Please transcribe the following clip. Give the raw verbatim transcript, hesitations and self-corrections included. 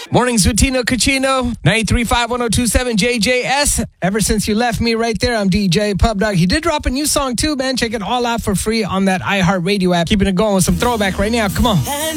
Mornings with Tino Cucino, ninety-three point five, ten twenty-seven J J S. Ever since you left me right there, I'm D J Pub Dog. He did drop a new song too, man. Check it all out for free on that iHeartRadio app. Keeping it going with some throwback right now. Come on.